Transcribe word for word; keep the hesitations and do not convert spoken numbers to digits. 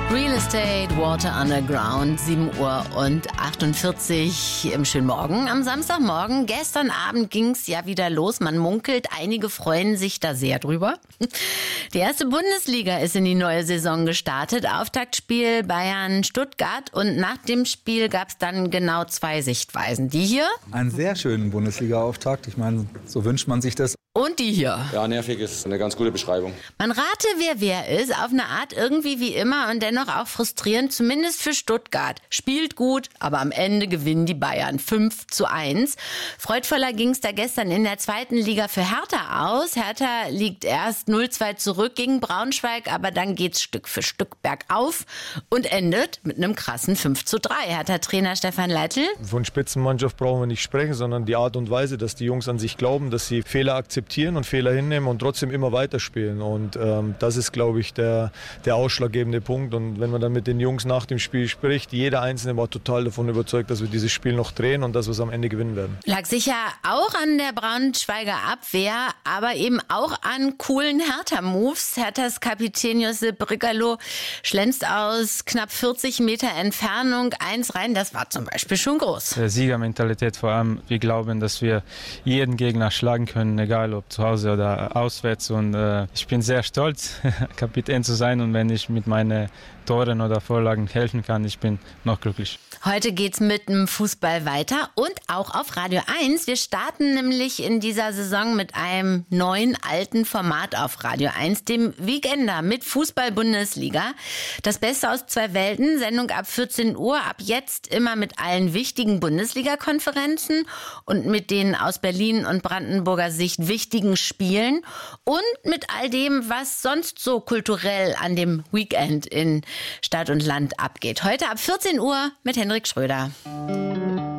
Real Estate, Water Underground, sieben Uhr und achtundvierzig im schönen Morgen am Samstagmorgen. Gestern Abend ging's ja wieder los. Man munkelt, einige freuen sich da sehr drüber. Die erste Bundesliga ist in die neue Saison gestartet. Auftaktspiel Bayern-Stuttgart und nach dem Spiel gab's dann genau zwei Sichtweisen. Die hier. Einen sehr schönen Bundesliga-Auftakt. Ich meine, so wünscht man sich das. Und die hier. Ja, nervig ist eine ganz gute Beschreibung. Man rate, wer wer ist, auf eine Art irgendwie wie immer und dennoch auch frustrierend, zumindest für Stuttgart. Spielt gut, aber am Ende gewinnen die Bayern fünf zu eins. Freudvoller ging es da gestern in der zweiten Liga für Hertha aus. Hertha liegt erst null zwei zurück gegen Braunschweig, aber dann geht's Stück für Stück bergauf und endet mit einem krassen fünf zu drei. Hertha-Trainer Stefan Leitl. Von Spitzenmannschaft brauchen wir nicht sprechen, sondern die Art und Weise, dass die Jungs an sich glauben, dass sie Fehler akzeptieren und Fehler hinnehmen und trotzdem immer weiterspielen. Und ähm, das ist, glaube ich, der, der ausschlaggebende Punkt. Und wenn man dann mit den Jungs nach dem Spiel spricht, jeder Einzelne war total davon überzeugt, dass wir dieses Spiel noch drehen und dass wir es am Ende gewinnen werden. Lag sicher auch an der Braunschweiger Abwehr, aber eben auch an coolen Hertha-Moves. Herthas Kapitän Josip Brygallo schlänzt aus knapp vierzig Meter Entfernung eins rein. Das war zum Beispiel schon groß. Siegermentalität vor allem. Wir glauben, dass wir jeden Gegner schlagen können, egal ob zu Hause oder auswärts. Und äh, ich bin sehr stolz, Kapitän zu sein. Und wenn ich mit meinen Toren oder Vorlagen helfen kann, ich bin noch glücklich. Heute geht's mit dem Fußball weiter und auch auf Radio eins. Wir starten nämlich in dieser Saison mit einem neuen alten Format auf Radio eins, dem Weekender mit Fußball-Bundesliga. Das Beste aus zwei Welten, Sendung ab vierzehn Uhr, ab jetzt immer mit allen wichtigen Bundesliga-Konferenzen und mit den aus Berlin und Brandenburger Sicht wichtigen Spielen und mit all dem, was sonst so kulturell an dem Weekend in Stadt und Land abgeht. Heute ab vierzehn Uhr mit Hendrik Schröder.